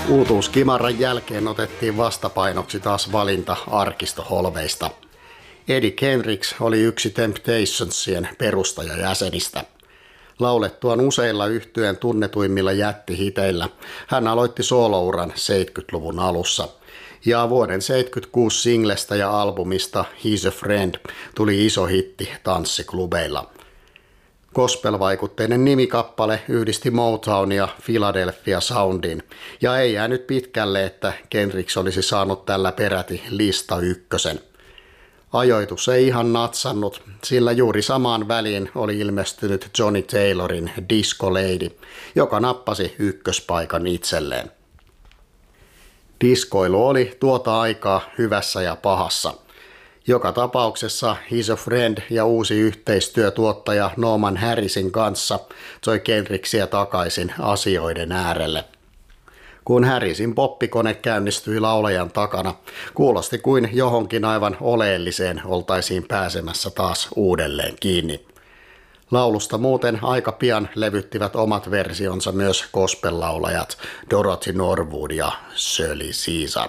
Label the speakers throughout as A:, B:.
A: Uutuuskimaran jälkeen otettiin vastapainoksi taas valinta arkistoholveista. Eddie Kendricks oli yksi Temptationsien perustajajäsenistä. Laulettuaan useilla yhtyeen tunnetuimmilla jättihiteillä hän aloitti soolouran 70-luvun alussa. Ja vuoden 76 singlestä ja albumista He's a Friend tuli iso hitti tanssiklubeilla. Gospel-vaikutteinen nimikappale yhdisti Motown ja Philadelphia Soundin, ja ei jäänyt pitkälle, että Kendricks olisi saanut tällä peräti lista ykkösen. Ajoitus ei ihan natsannut, sillä juuri samaan väliin oli ilmestynyt Johnny Taylorin Disco Lady, joka nappasi ykköspaikan itselleen. Diskoilu oli tuota aikaa hyvässä ja pahassa. Joka tapauksessa He's a Friend ja uusi yhteistyötuottaja Norman Harrisin kanssa toi Kendricksia takaisin asioiden äärelle. Kun Harrisin poppikone käynnistyi laulajan takana, kuulosti kuin johonkin aivan oleelliseen oltaisiin pääsemässä taas uudelleen kiinni. Laulusta muuten aika pian levyttivät omat versionsa myös gospel-laulajat Dorothy Norwood ja Shirley Caesar.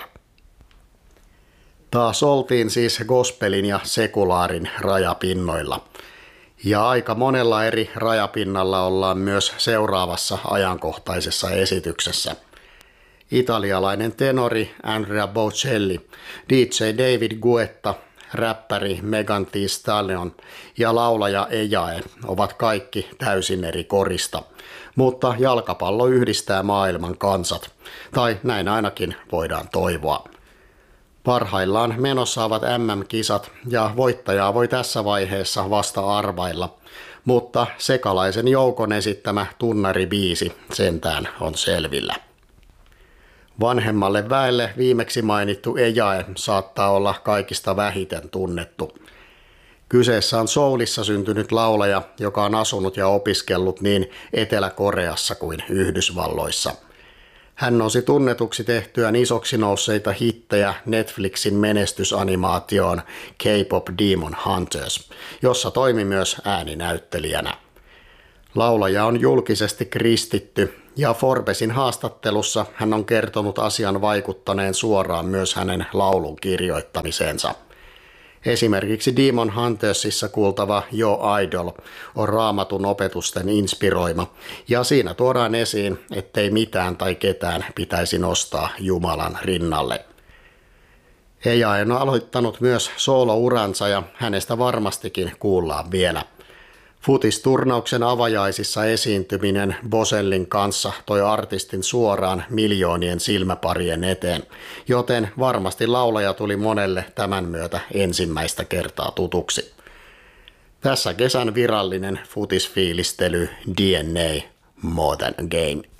A: Taas oltiin siis gospelin ja sekulaarin rajapinnoilla. Ja aika monella eri rajapinnalla ollaan myös seuraavassa ajankohtaisessa esityksessä. Italialainen tenori Andrea Bocelli, DJ David Guetta, räppäri Megan Thee Stallion ja laulaja Ejae ovat kaikki täysin eri korista, mutta jalkapallo yhdistää maailman kansat, tai näin ainakin voidaan toivoa. Parhaillaan menossa ovat MM-kisat ja voittajaa voi tässä vaiheessa vasta arvailla, mutta sekalaisen joukon esittämä tunnaribiisi sentään on selvillä. Vanhemmalle väelle viimeksi mainittu Ejae saattaa olla kaikista vähiten tunnettu. Kyseessä on Soulissa syntynyt laulaja, joka on asunut ja opiskellut niin Etelä-Koreassa kuin Yhdysvalloissa. Hän nousi tunnetuksi tehtyään isoksi nousseita hittejä Netflixin menestysanimaatioon K-pop Demon Hunters, jossa toimi myös ääninäyttelijänä. Laulaja on julkisesti kristitty ja Forbesin haastattelussa hän on kertonut asian vaikuttaneen suoraan myös hänen laulun kirjoittamiseensa. Esimerkiksi Demon Huntersissa kuultava Your Idol on Raamatun opetusten inspiroima, ja siinä tuodaan esiin, ettei mitään tai ketään pitäisi nostaa Jumalan rinnalle. Ejae on aloittanut myös soolouransa ja hänestä varmastikin kuullaan vielä. Futisturnauksen avajaisissa esiintyminen Bocellin kanssa toi artistin suoraan miljoonien silmäparien eteen, joten varmasti laulaja tuli monelle tämän myötä ensimmäistä kertaa tutuksi. Tässä kesän virallinen futisfiilistely DNA More Than a Game.